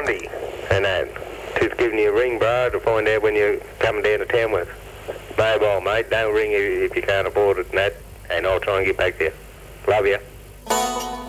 Monday, and just giving you a ring, bro, to find out when you're coming down to Tamworth. Mobile, mate. Don't ring if you can't afford it and that, and I'll try and get back there. Love you.